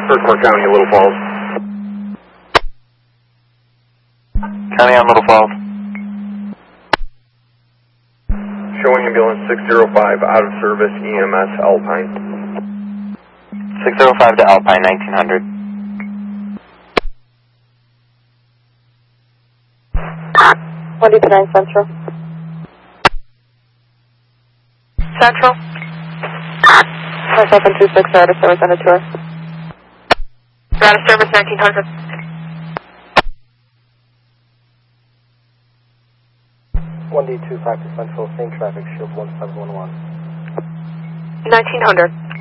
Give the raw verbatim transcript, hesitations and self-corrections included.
Birdmore County, Little Falls. County on Little Falls. Showing ambulance six zero five out of service, E M S Alpine. six zero five to Alpine, nineteen hundred. one two nine Central. Central. five seven two six, out of service on a tour. Out of service, nineteen hundred. one D two five to Central, same traffic, shield one seven one one. nineteen hundred.